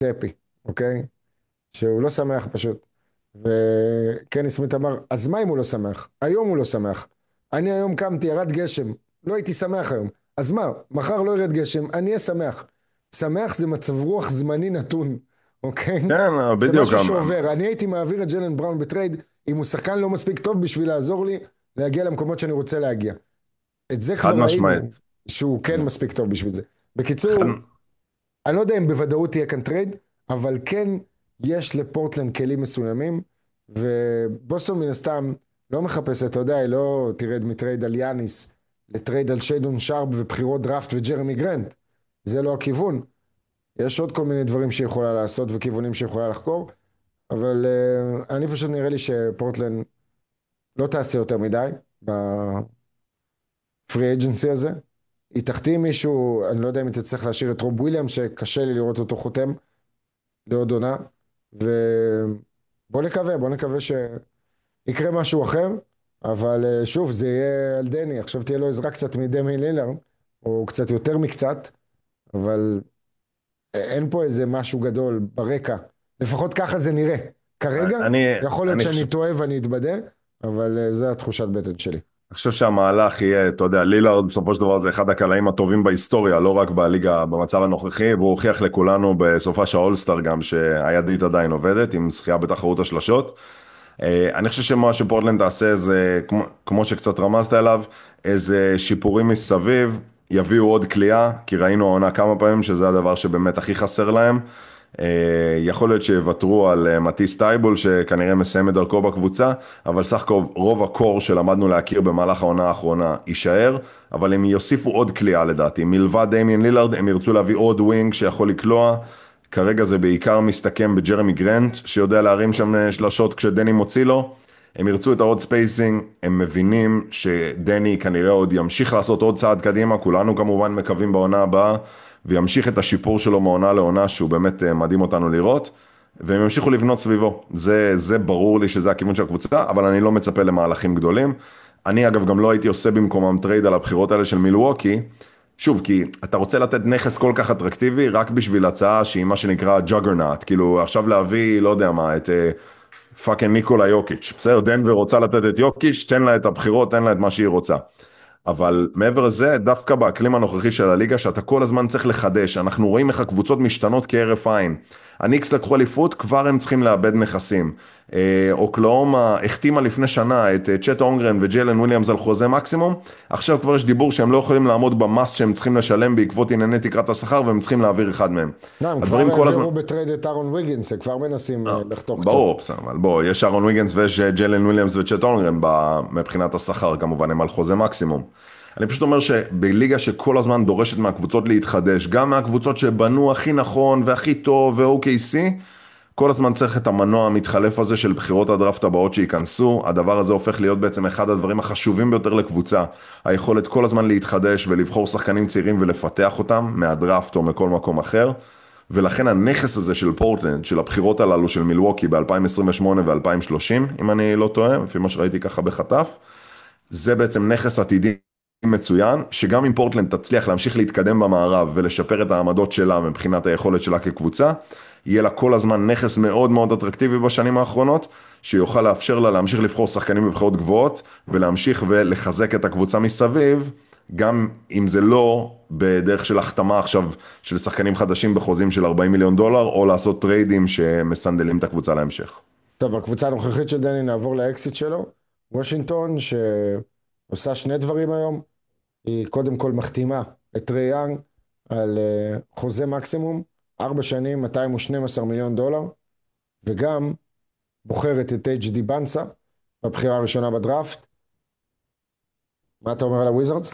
טפי, אוקיי? שהוא לא שמח פשוט. וקני סמית אמר, אז מה אם הוא לא שמח? היום הוא לא שמח. אני היום קמתי, ירד גשם, לא הייתי שמח היום. אז מה, מחר לא ירד גשם, אני אהיה שמח. שמח זה מצב רוח זמני נתון, אוקיי? כן, זה בדיוק, משהו שעובר. אני הייתי מעביר את ג'לן בראון בטרייד, אם הוא שחקן לא מספיק טוב בשביל לעזור לי להגיע למקומות שאני רוצה להגיע. את זה חד כבר ראינו, משמעית. שהוא כן מספיק טוב בשביל זה. חד... בקיצור, אני לא יודע אם בוודאות תהיה כאן טרייד, אבל כן יש לפורטלנד כלים מסוימים, ובוסטון מן הסתם לא מחפשת, אתה יודע, היא לא תרד מטרייד על יאניס, לטרייד על שיידון שרפ ובחירות דראפט וג'רמי גרנט. זה לא הכיוון. יש עוד כל מיני דברים שהיא יכולה לעשות וכיוונים שהיא יכולה לחקור, אבל אני פשוט נראה לי שפורטלנד לא תעשה יותר מדי בפרי אג'נסי הזה. היא תחתים מישהו, אני לא יודע אם היא תצטרך להשאיר את רוב וויליאם, שקשה לי לראות אותו חותם, לעוד עונה, בוא נקווה שיקרה משהו אחר, אבל שוב, זה יהיה על דני, עכשיו תהיה לו עזרה קצת מדמי לילר, או קצת יותר מקצת, אבל אין פה איזה משהו גדול ברקע, לפחות ככה זה נראה, כרגע, אני, יכול להיות אני שאני חושב, טועה ואני אתבדה, אבל זה התחושת בטן שלי. אני חושב שהמהלך יהיה, אתה יודע, לילארד בסופו של דבר זה אחד הקלעים הטובים בהיסטוריה, לא רק בליגה במצב הנוכחי, והוא הוכיח לכולנו בסופה של האולסטאר גם שהידית עדיין עובדת, עם זכייה בתחרות השלשות. אני חושב שמה שפורטלנד תעשה זה, כמו שקצת רמזת אליו, איזה שיפורים מסביב, יביאו עוד קליעה, כי ראינו העונה כמה פעמים שזה הדבר שבאמת הכי חסר להם. יכול להיות שיוותרו על מטיס טייבול, שכנראה מסיים את דרכו בקבוצה, אבל סך הכל רוב הקור שלמדנו להכיר במהלך העונה האחרונה יישאר, אבל הם יוסיפו עוד קליעה לדעתי. מלבד דמיין לילארד, הם ירצו להביא עוד ווינג שיכול לקלוע. כרגע זה בעיקר מסתכם בג'רמי גרנט, שיודע להרים שם שלשות כשדני מוציא לו. הם ירצו את העוד ספייסינג, הם מבינים שדני כנראה עוד ימשיך לעשות עוד צעד קדימה, כולנו כמובן מקווים בעונה הבאה, וימשיך את השיפור שלו מעונה לעונה, שהוא באמת מדהים אותנו לראות, והם ימשיכו לבנות סביבו. זה ברור לי שזה הכיוון של הקבוצה, אבל אני לא מצפה למהלכים גדולים. אני אגב גם לא הייתי עושה במקומם טרייד על הבחירות האלה של מילווקי, שוב, כי אתה רוצה לתת נכס כל כך אטרקטיבי רק בשביל הצעה שהיא מה שנקרא ג'אגרנאט, כאילו עכשיו להביא, לא יודע מה, את פאקינג ניקולה יוקיץ', בסדר, דנבר רוצה לתת את יוקיץ', תן לה את הבחירות, תן לה את מה שהיא רוצה. אבל מעבר לזה, דווקא באקלים הנוכחי של הליגה, שאתה כל הזמן צריך לחדש, אנחנו רואים איך הקבוצות משתנות כהרף עין. הניקס לקחו אליפות, כבר הם צריכים לאבד נכסים. אוקלאומה החתימה לפני שנה את צ'ט אונגרן וג'יילן וויליאמס על חוזה מקסימום, עכשיו כבר יש דיבור שהם לא יכולים לעמוד במס שהם צריכים לשלם בעקבות ענייני תקרת השכר, והם צריכים להעביר אחד מהם. לא, הם כבר הדברים כל הזמן... העבירו בטרייד את אהרון ויגינס, הם כבר מנסים לחתוך קצת. ברור, בסדר, אבל בוא, יש אהרון ויגנס ויש ג'יילן וויליאמס וצ'ט אונגרן מבחינת השכר כמובן, הם על חוזה מקסימום. אני פשוט אומר שבליגה שכל הזמן דורשת מהקבוצות להתחדש, גם מהקבוצות שבנו הכי נכון והכי טוב ו-OKC, כל הזמן צריך את המנוע המתחלף הזה של בחירות הדראפט הבאות שייכנסו, הדבר הזה הופך להיות בעצם אחד הדברים החשובים ביותר לקבוצה, היכולת כל הזמן להתחדש ולבחור שחקנים צעירים ולפתח אותם מהדראפט או מכל מקום אחר, ולכן הנכס הזה של פורטלנד, של הבחירות הללו של מילווקי ב-2028 ו-2030, אם אני לא טועה, לפי מה שראיתי ככה בחטף, זה בעצם נכס עתידי מצוין, שגם אם פורטלנד תצליח להמשיך להתקדם במערב ולשפר את העמדות שלה מבחינת היכולת שלה כקבוצה, יהיה לה כל הזמן נכס מאוד מאוד אטרקטיבי בשנים האחרונות, שיוכל לאפשר לה להמשיך לבחור שחקנים בבחירות גבוהות, ולהמשיך ולחזק את הקבוצה מסביב, גם אם זה לא בדרך של החתמה עכשיו של שחקנים חדשים בחוזים של 40 מיליון דולר, או לעשות טריידים שמסנדלים את הקבוצה להמשך. טוב, הקבוצה הנוכחית של דני, נעבור לאקסיט שלו. וושינגטון, שעושה שני דברים היום, היא קודם כל מחתימה את טרי יאנג על חוזה מקסימום, 4 שנים, 212 מיליון דולר, וגם בוחרת את HD בנסה, בבחירה הראשונה בדראפט. מה אתה אומר על הוויזרדס?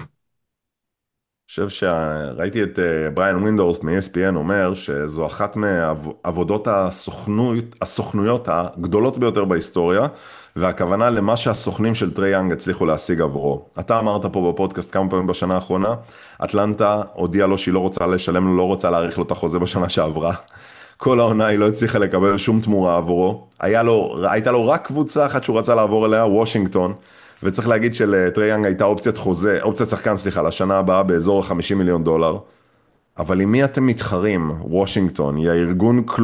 חושב שראיתי את בריאן ווינדורס מ-ESPN אומר שזו אחת מעבודות הסוכנויות הגדולות ביותר בהיסטוריה, והכוונה למה שהסוכנים של טרי יאנג הצליחו להשיג עבורו. אתה אמרת פה בפודקאסט כמה פעמים בשנה האחרונה, אטלנטה הודיעה לו שהיא לא רוצה לשלם לו, לא רוצה להאריך לו את החוזה בשנה שעברה. כל העונה היא לא הצליחה לקבל שום תמורה עבורו. הייתה לו רק קבוצה אחת שהוא רצה לעבור אליה, וושינגטון, וצריך להגיד שלטרי יאנג הייתה אופציית שחקן, סליחה, לשנה הבאה באזור ה-50 מיליון דולר. אבל עם מי אתם מתחרים? וושינגטון היא הארגון